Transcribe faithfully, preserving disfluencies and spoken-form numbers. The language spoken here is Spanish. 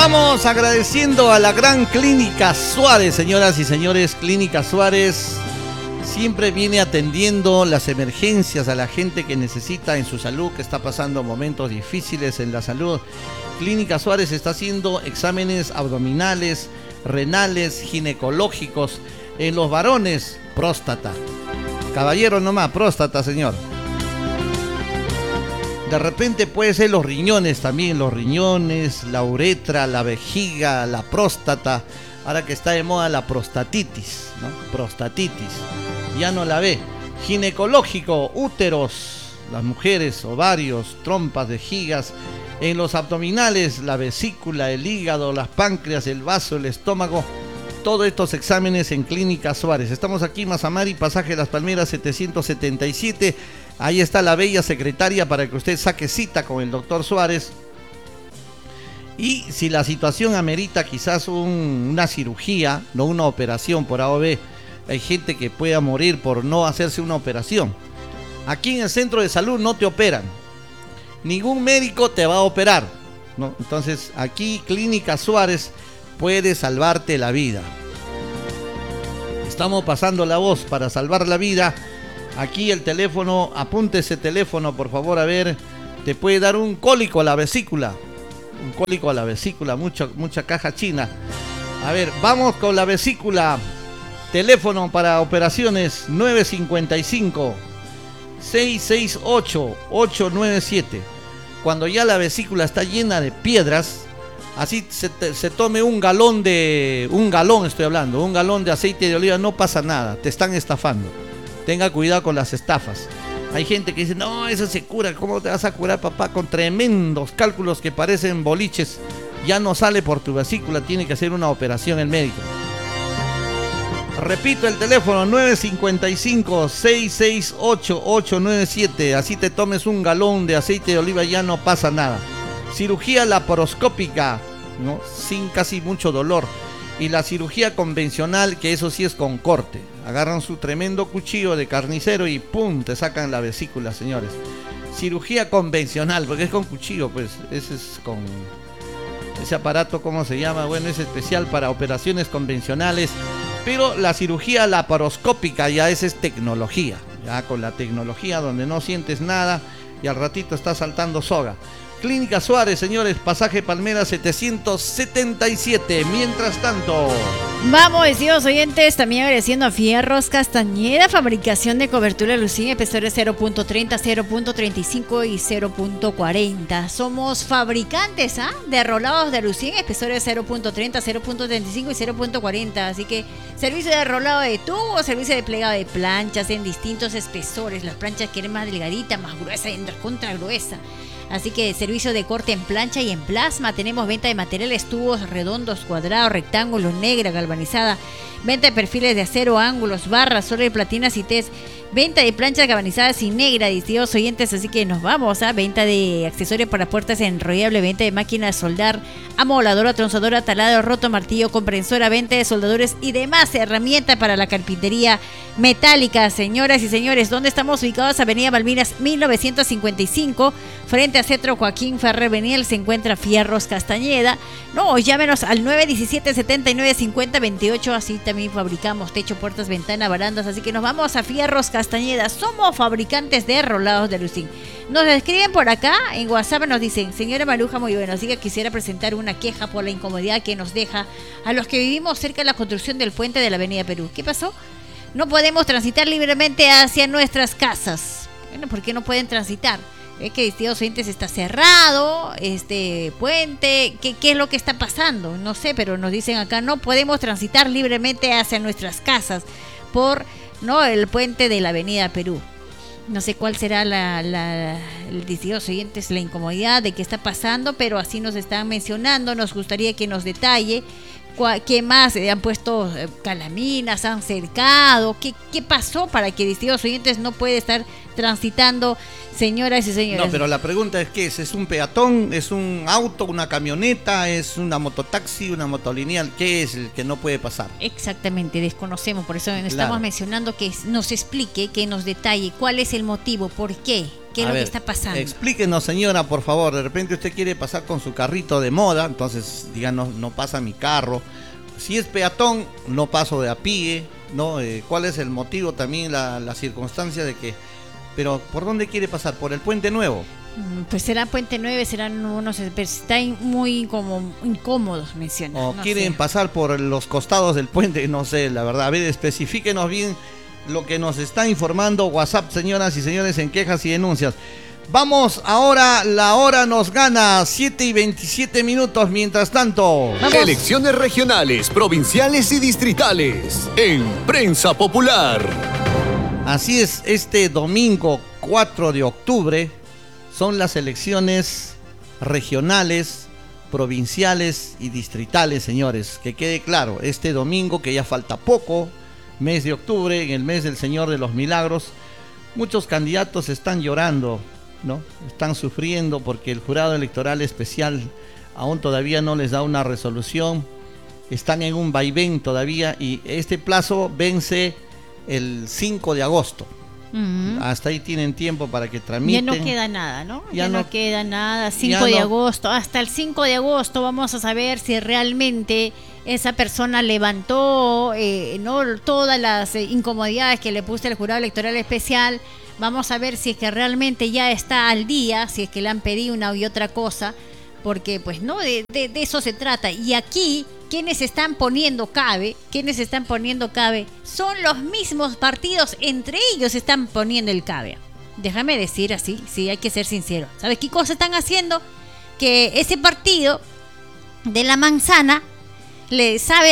Vamos agradeciendo a la gran Clínica Suárez, señoras y señores. Clínica Suárez siempre viene atendiendo las emergencias a la gente que necesita en su salud, que está pasando momentos difíciles en la salud. Clínica Suárez está haciendo exámenes abdominales, renales, ginecológicos. En los varones, próstata. Caballero nomás, próstata, señor. De repente puede ser los riñones también, los riñones, la uretra, la vejiga, la próstata. Ahora que está de moda la prostatitis, ¿no? Prostatitis. Ya no la ve. Ginecológico, úteros, las mujeres, ovarios, trompas, vejigas. En los abdominales, la vesícula, el hígado, las páncreas, el vaso, el estómago. Todos estos exámenes en Clínica Suárez. Estamos aquí, Mazamari, pasaje Las Palmeras setecientos setenta y siete. Ahí está la bella secretaria para que usted saque cita con el doctor Suárez. Y si la situación amerita quizás un, una cirugía, no una operación por A o B, hay gente que pueda morir por no hacerse una operación. Aquí en el centro de salud no te operan. Ningún médico te va a operar, ¿no? Entonces aquí Clínica Suárez puede salvarte la vida. Estamos pasando la voz para salvar la vida. Aquí el teléfono, apunte ese teléfono por favor, a ver, te puede dar un cólico a la vesícula. Un cólico a la vesícula, mucha, mucha caja china. A ver, vamos con la vesícula. Teléfono para operaciones nueve cinco cinco, seis seis ocho, ocho nueve siete. Cuando ya la vesícula está llena de piedras, así se, te, se tome un galón de, un galón estoy hablando, un galón de aceite de oliva, no pasa nada, te están estafando. Tenga cuidado con las estafas. Hay gente que dice, no, eso se cura, ¿cómo te vas a curar, papá? Con tremendos cálculos que parecen boliches, ya no sale por tu vesícula, tiene que hacer una operación el médico. Repito el teléfono, nueve cinco cinco, seis seis ocho, ocho nueve siete, así te tomes un galón de aceite de oliva, ya no pasa nada. Cirugía laparoscópica, ¿no? Sin casi mucho dolor. Y la cirugía convencional, que eso sí es con corte. Agarran su tremendo cuchillo de carnicero y ¡pum! Te sacan la vesícula, señores. Cirugía convencional, porque es con cuchillo, pues. Ese es con... Ese aparato, ¿cómo se llama? Bueno, es especial para operaciones convencionales. Pero la cirugía laparoscópica ya esa es tecnología. Ya con la tecnología donde no sientes nada y al ratito está saltando soga. Clínica Suárez, señores, pasaje Palmera setecientos setenta y siete. Mientras tanto, vamos, estimados oyentes, también agradeciendo a Fierros Castañeda, fabricación de cobertura Lucín, espesores cero punto treinta, cero punto treinta y cinco y cero punto cuarenta. Somos fabricantes ¿ah? de rolados de Lucín, espesores cero punto treinta, cero punto treinta y cinco y cero punto cuarenta. Así que servicio de rolado de tubo, servicio de plegado de planchas en distintos espesores. Las planchas quieren más delgadita, más gruesa y contra gruesa. Así que servicio de corte en plancha y en plasma. Tenemos venta de materiales, tubos redondos, cuadrados, rectángulos, negra, galvanizada. Venta de perfiles de acero, ángulos, barras, sobre platinas y test. Venta de planchas galvanizadas y negra, distintos oyentes. Así que nos vamos a venta de accesorios para puertas enrollable. Venta de máquinas de soldar, amoladora, tronzadora, taladro, roto, martillo, comprensora. Venta de soldadores y demás herramientas para la carpintería metálica. Señoras y señores, ¿dónde estamos ubicados? Avenida Malvinas mil novecientos cincuenta y cinco, frente a Centro Joaquín Ferrer Beniel, se encuentra Fierros Castañeda. No, llámenos al nueve diecisiete, setenta y nueve, cincuenta, veintiocho. Así también fabricamos techo, puertas, ventanas, barandas. Así que nos vamos a Fierros Castañeda. Somos fabricantes de rolados de Lucín. Nos escriben por acá en WhatsApp, nos dicen: señora Maruja, muy buenos días, quisiera presentar una queja por la incomodidad que nos deja a los que vivimos cerca de la construcción del puente de la Avenida Perú. ¿Qué pasó? No podemos transitar libremente hacia nuestras casas. Bueno, ¿por qué no pueden transitar? Es que, distintos oyentes, está cerrado este puente. ¿Qué, ¿Qué es lo que está pasando? No sé, pero nos dicen acá: no podemos transitar libremente hacia nuestras casas por no el puente de la Avenida Perú. No sé cuál será la, la el distintos oyentes, la incomodidad de qué está pasando, pero así nos están mencionando. Nos gustaría que nos detalle ¿qué más? ¿Han puesto calaminas? ¿Han cercado? ¿Qué, qué pasó para que distintos oyentes no puede estar transitando, señoras y señores? No, pero la pregunta es: ¿qué es? ¿Es un peatón? ¿Es un auto? ¿Una camioneta? ¿Es una mototaxi? ¿Una motolineal? ¿Qué es el que no puede pasar? Exactamente, desconocemos, por eso Claro. estamos mencionando que nos explique, que nos detalle cuál es el motivo, por qué qué es A lo ver, que está pasando. Explíquenos, señora, por favor. De repente usted quiere pasar con su carrito de moda, entonces diga, no, no pasa mi carro. Si es peatón, no paso de a pie, ¿no? Eh, ¿Cuál es el motivo también, la, la circunstancia de que... Pero, ¿por dónde quiere pasar? ¿Por el Puente Nuevo? Pues será Puente Nueve, serán unos, pero están muy como incómodos, mencionan. ¿O no quieren sé. pasar por los costados del puente? No sé, la verdad. A ver, especifíquenos bien lo que nos está informando WhatsApp, señoras y señores, en quejas y denuncias. Vamos ahora, la hora nos gana, siete y veintisiete minutos. Mientras tanto, Vamos. Elecciones regionales, provinciales y distritales en Prensa Popular. así es, este domingo cuatro de octubre son las elecciones regionales, provinciales y distritales, señores. Que quede claro, este domingo, que ya falta poco, mes de octubre, en el mes del Señor de los Milagros, muchos candidatos están llorando, ¿no? Están sufriendo porque el jurado electoral especial aún todavía no les da una resolución. Están en un vaivén todavía y este plazo vence el cinco de agosto. Ujú. Hasta ahí tienen tiempo para que Ya tramiten. no queda nada, ¿no? Ya Ya, no, no- queda nada. ya cinco de no- agosto, hasta el cinco de agosto vamos a saber si realmente esa persona levantó eh, no todas las eh, incomodidades que le puso el jurado electoral especial. Vamos a ver si es que realmente ya está al día, si es que le han pedido una y otra cosa, porque pues no, de, de, de eso se trata. Y aquí, quienes están poniendo cabe, quienes están poniendo cabe, son los mismos partidos, entre ellos están poniendo el cabe. Déjame decir así, sí, hay que ser sincero. ¿Sabes qué cosa están haciendo? Que ese partido de la manzana le sabe